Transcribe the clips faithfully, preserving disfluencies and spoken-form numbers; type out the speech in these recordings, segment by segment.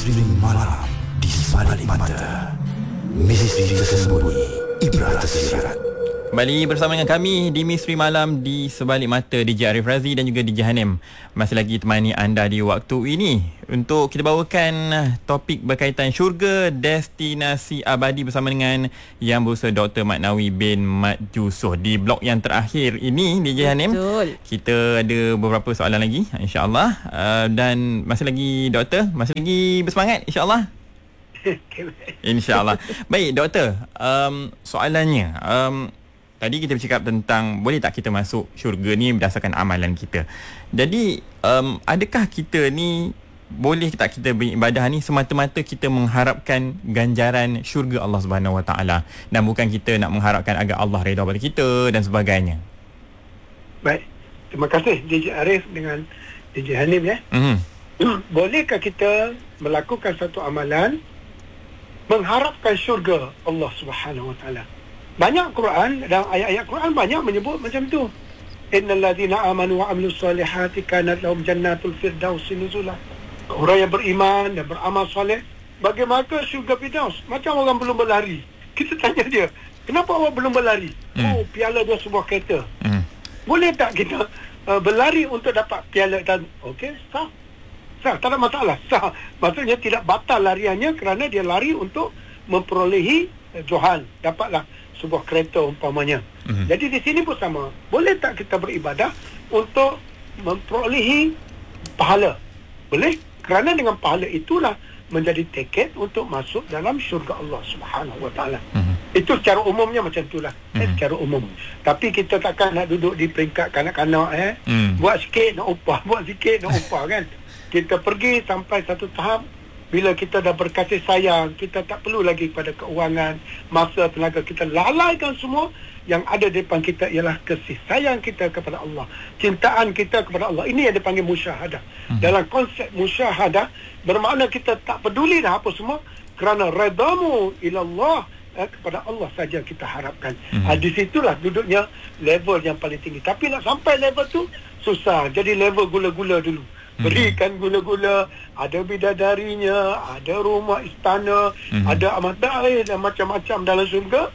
Misteri malam di sebalik mata. Misteri tersembunyi, ibrah tersirat. Kembali bersama dengan kami di Misteri Malam di Sebalik Mata, D J Arif Razi dan juga D J Hanim masih lagi temani anda di waktu ini untuk kita bawakan topik berkaitan syurga destinasi abadi bersama dengan Yang Berusaha Doktor Mat Nawi bin Mat Yusof. Di blok yang terakhir ini, D J Hanim, kita ada beberapa soalan lagi insya-Allah, uh, dan masih lagi doktor, masih lagi bersemangat insya-Allah. InsyaAllah. Baik doktor, um, soalannya, um, tadi kita bercakap tentang boleh tak kita masuk syurga ni berdasarkan amalan kita. Jadi um, adakah kita ni boleh tak kita beribadah ni semata-mata kita mengharapkan ganjaran syurga Allah Subhanahu Wa Taala dan bukan kita nak mengharapkan agar Allah redha pada kita dan sebagainya? Baik, terima kasih D J Arif dengan D J Hanim ya. Mm-hmm. Bolehkah kita melakukan satu amalan mengharapkan syurga Allah Subhanahu Wa Taala? Banyak Quran dan ayat-ayat Quran banyak menyebut macam tu. Innal ladzina amanu wa amilus solihati kanat lahum jannatul firdausi nuzula. Orang yang beriman dan beramal soleh, bagaimana syurga Firdaus? Macam orang belum berlari. Kita tanya dia, kenapa awak belum berlari? Hmm. Oh, piala dia sebuah kereta. Hmm. Boleh tak kita uh, berlari untuk dapat piala? Dan okey, sah. Sah, tak ada masalah. Sah. Maksudnya tidak batal lariannya kerana dia lari untuk memperolehi uh, Johan. Dapatlah sebuah kereta umpamanya. Mm-hmm. Jadi di sini pun sama. Boleh tak kita beribadah untuk memperolehi pahala? Boleh. Kerana dengan pahala itulah menjadi tiket untuk masuk dalam syurga Allah Subhanahu Wa Taala. Mm-hmm. Itu secara umumnya macam itulah. Mm-hmm. Eh, secara umum. Tapi kita takkan nak duduk di peringkat kanak-kanak eh. Mm. Buat sikit nak upah, buat sikit nak upah kan. Kita pergi sampai satu tahap, bila kita dah berkasih sayang, kita tak perlu lagi pada keuangan, masa, tenaga, kita lalaikan semua. Yang ada di depan kita ialah kasih sayang kita kepada Allah, cintaan kita kepada Allah. Ini yang dipanggil musyahadah. Hmm. Dalam konsep musyahadah bermakna kita tak peduli dah apa semua, kerana redamu ilallah, eh, kepada Allah saja kita harapkan. Hmm. Ha, di situlah duduknya level yang paling tinggi. Tapi nak sampai level tu susah. Jadi level gula-gula dulu. Berikan gula-gula, ada bidadarinya, ada rumah istana, mm-hmm. ada amat dan macam-macam dalam syurga.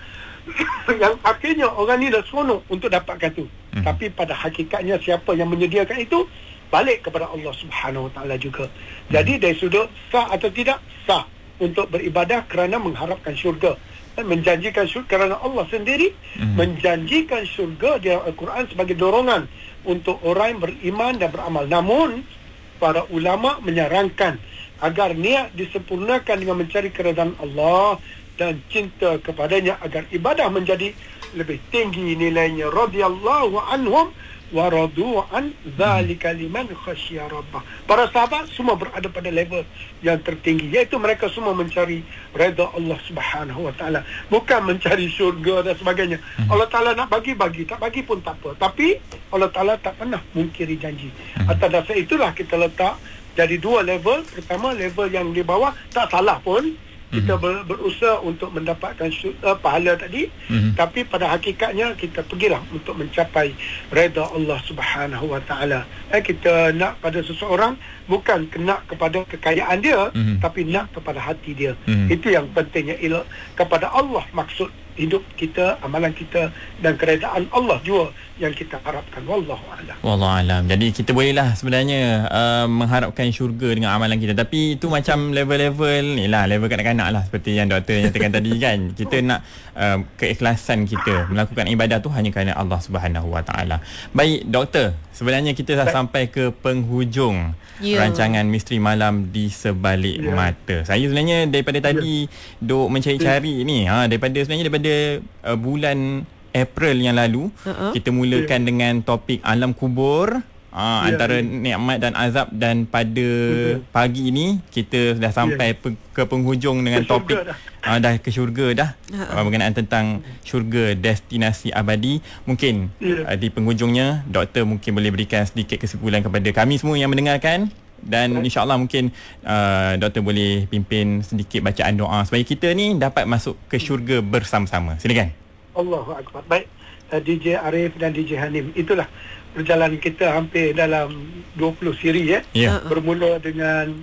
Yang akhirnya orang ni dah seronok untuk dapatkan tu. Mm-hmm. Tapi pada hakikatnya siapa yang menyediakan itu balik kepada Allah Subhanahu Wa Taala juga. Mm-hmm. Jadi dari sudut sah atau tidak sah untuk beribadah kerana mengharapkan syurga dan menjanjikan syurga kerana Allah sendiri mm-hmm. menjanjikan syurga di Al-Quran sebagai dorongan untuk orang yang beriman dan beramal. Namun para ulama menyarankan agar niat disempurnakan dengan mencari keredaan Allah dan cinta kepadanya agar ibadah menjadi lebih tinggi nilainya. Radhiyallahu anhum wa radu an zalika liman khasyiya rabbah. Para sahabat semua berada pada level yang tertinggi, iaitu mereka semua mencari redha Allah Subhanahu Wa Taala, bukan mencari syurga dan sebagainya. Hmm. Allah Taala nak bagi bagi, tak bagi pun tak apa. Tapi Allah Taala tak pernah mungkiri janji. Hmm. Atas dasar itulah kita letak jadi dua level. Pertama, level yang di bawah tak salah pun kita ber, berusaha untuk mendapatkan syurga, pahala tadi, mm-hmm. tapi pada hakikatnya kita pergilah untuk mencapai redha Allah Subhanahu Wa Taala. Eh, kita nak pada seseorang bukan kena kepada kekayaan dia, mm-hmm. tapi nak kepada hati dia. Mm-hmm. Itu yang pentingnya, il- kepada Allah maksud hidup kita, amalan kita dan keredaan Allah juga yang kita harapkan. Wallahu a'lam. Wallahu a'lam. Jadi kita bolehlah sebenarnya uh, mengharapkan syurga dengan amalan kita, tapi itu macam level-level ni lah, level kanak-kanak lah, seperti yang doktor nyatakan tadi kan. Kita nak uh, keikhlasan kita melakukan ibadah tu hanya kerana Allah Subhanahu Wa Taala. Baik doktor, sebenarnya kita dah Baik. sampai ke penghujung yeah. rancangan Misteri Malam di Sebalik yeah. Mata. Saya sebenarnya daripada tadi yeah. duk mencari-cari yeah. ni ha, daripada sebenarnya daripada uh, bulan April yang lalu, uh-huh. kita mulakan yeah. dengan topik alam kubur, ha, yeah. antara nikmat dan azab, dan pada yeah. pagi ini kita dah sampai yeah. pe- ke penghujung dengan ke topik dah. Uh, dah ke syurga dah, uh-huh. uh, berkenaan tentang syurga destinasi abadi. Mungkin yeah. uh, di penghujungnya doktor mungkin boleh berikan sedikit kesimpulan kepada kami semua yang mendengarkan, dan insya-Allah mungkin uh, doktor boleh pimpin sedikit bacaan doa supaya kita ni dapat masuk ke syurga bersama-sama. Silakan. Allahu akbar. Baik, uh, D J Arif dan D J Hanim, itulah perjalanan kita hampir dalam dua puluh siri ya. Yeah. Bermula dengan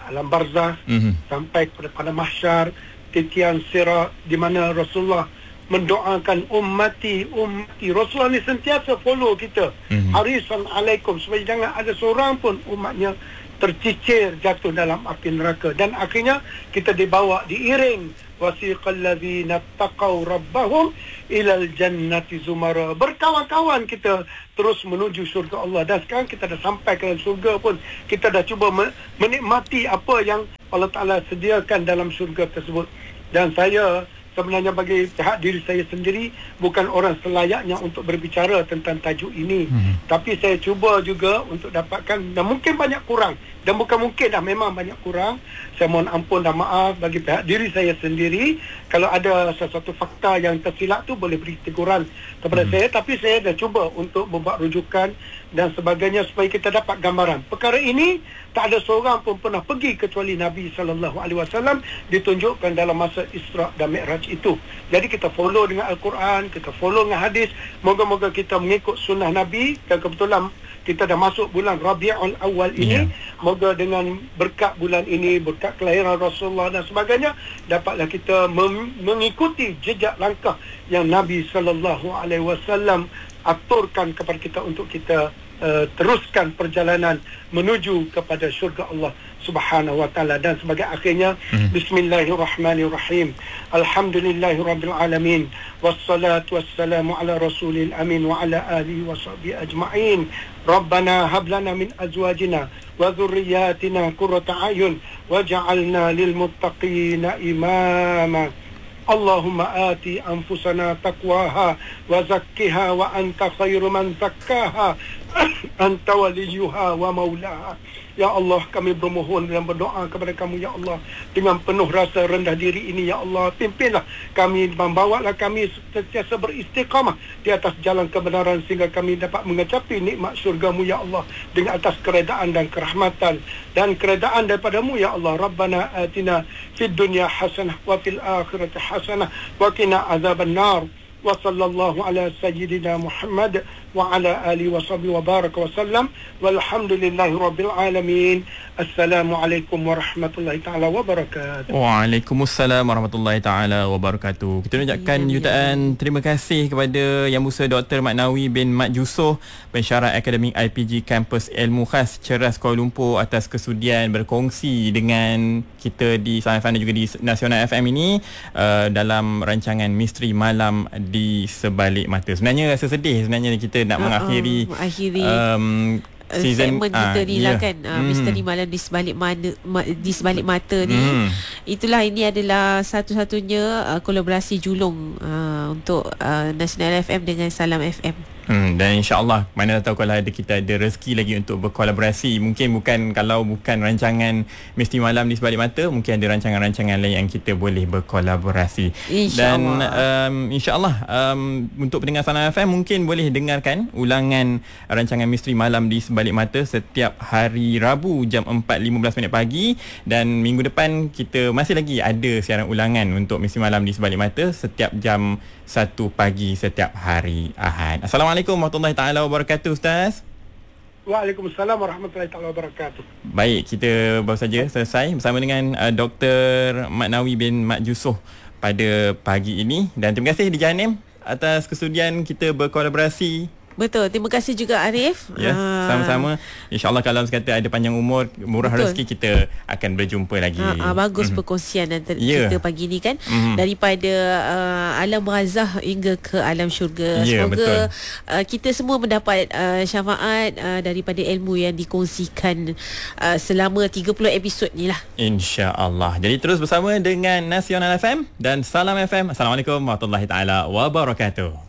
alam barzah, mm-hmm. sampai kepada pada mahsyar, titian sirat, di mana Rasulullah mendoakan ummati ummati. Rasulullah ni sentiasa follow kita, mm-hmm. harisan alaikum, supaya jangan ada seorang pun umatnya tercicir jatuh dalam api neraka. Dan akhirnya kita dibawa, diiring, wasiqal ladzina taqaw rabbahum ilal jannati zumara. Berkawan-kawan kita terus menuju syurga Allah. Dan sekarang kita dah sampai ke syurga pun, kita dah cuba menikmati apa yang Allah Ta'ala sediakan dalam syurga tersebut. Dan saya sebenarnya bagi pihak diri saya sendiri bukan orang selayaknya untuk berbicara tentang tajuk ini, hmm. tapi saya cuba juga untuk dapatkan, dan mungkin banyak kurang, dan bukan mungkin dah, memang banyak kurang. Saya mohon ampun dan maaf bagi pihak diri saya sendiri kalau ada sesuatu fakta yang tersilap tu, boleh beri teguran kepada hmm. saya. Tapi saya dah cuba untuk membuat rujukan dan sebagainya supaya kita dapat gambaran. Perkara ini tak ada seorang pun pernah pergi kecuali Nabi sallallahu alaihi wasallam ditunjukkan dalam masa Isra dan Mi'raj itu. Jadi kita follow dengan Al-Quran, kita follow dengan hadis. Moga-moga kita mengikut sunnah Nabi. Dan kebetulan kita dah masuk bulan Rabiul Awal ini, yeah. moga dengan berkat bulan ini, berkat kelahiran Rasulullah dan sebagainya, dapatlah kita mem- mengikuti jejak langkah yang Nabi sallallahu alaihi wasallam aturkan kepada kita untuk kita uh, teruskan perjalanan menuju kepada syurga Allah Subhanahu wa taala. Dan sebagai akhirnya, hmm. bismillahirrahmanirrahim, alhamdulillahirabbil alamin, wassalatu wassalamu ala rasulil amin wa ala alihi washabbihi ajma'in. Rabbana hab lana min azwajina wa dhurriyyatina qurrata a'yun waj'alna lil muttaqina imama. Allahumma ati anfusana taqwaha wa zakkiha wa anta khairu man zakkaha anta waliyuha wa maulaha. Ya Allah, kami bermohon dan berdoa kepada kamu, Ya Allah, dengan penuh rasa rendah diri ini, Ya Allah, pimpinlah kami, membawalah kami sentiasa beristiqamah di atas jalan kebenaran sehingga kami dapat mengecapi nikmat syurga-Mu, Ya Allah, dengan atas keredaan dan kerahmatan dan keredaan daripadamu, Ya Allah. Rabbana atina fid dunya hasanah wa fil akhirati hasanah wa qina azaban nar. Wa sallallahu ala sayyidina Muhammad wa ala alihi wa sahbihi wa baraka wa sallam, walhamdulillahi rabbil alamin. Assalamualaikum warahmatullahi taala wabarakatuh. Waalaikumsalam warahmatullahi taala wabarakatuh. Kita ucapkan jutaan terima kasih kepada Yang Musa Doktor Mat Nawi bin Mat Yusof, pensyarah akademik I P G Kampus Ilmu Khas Ceras Kuala Lumpur, atas kesudian berkongsi dengan kita di Salam F M dan juga di Nasional F M ini uh, dalam rancangan Misteri Malam di Sebalik Mata. Sebenarnya rasa sedih sebenarnya kita nak uh, mengakhiri, uh, mengakhiri um, season segmen kita ni yeah. lah kan, uh, mm. Misteri Malam di Sebalik Mana, ma, di Sebalik Mata ni. Mm. Itulah, ini adalah satu-satunya uh, kolaborasi julung uh, untuk uh, Nasional F M dengan Salam F M. Hmm, dan insya-Allah, mana tahu kalau ada kita ada rezeki lagi untuk berkolaborasi. Mungkin bukan, kalau bukan rancangan Misteri Malam di Sebalik Mata, mungkin ada rancangan-rancangan lain yang kita boleh berkolaborasi. Dan um, insya-Allah um, untuk pendengar Salam F M mungkin boleh dengarkan ulangan rancangan Misteri Malam di Sebalik Mata setiap hari Rabu jam empat lima belas minit pagi, dan minggu depan kita masih lagi ada siaran ulangan untuk Misteri Malam di Sebalik Mata setiap jam satu pagi setiap hari Ahad. Assalamualaikum warahmatullahi taala wabarakatuh, Ustaz. Waalaikumsalam warahmatullahi taala wabarakatuh. Baik, kita baru saja selesai bersama dengan uh, Doktor Mat Nawi bin Mat Yusof pada pagi ini, dan terima kasih Dija Hanim atas kesudian kita berkolaborasi. Betul, terima kasih juga Arif. Ya, uh, sama-sama. InsyaAllah kalau sekata ada panjang umur, murah betul. rezeki, kita akan berjumpa lagi. Uh, uh, bagus mm-hmm. perkongsian antara yeah. kita pagi ni kan, mm-hmm. daripada uh, alam barzah hingga ke alam syurga. Yeah, Semoga uh, kita semua mendapat uh, syafaat uh, daripada ilmu yang dikongsikan uh, selama tiga puluh episod ni lah. InsyaAllah. Jadi terus bersama dengan Nasional F M dan Salam F M. Assalamualaikum warahmatullahi taala wabarakatuh.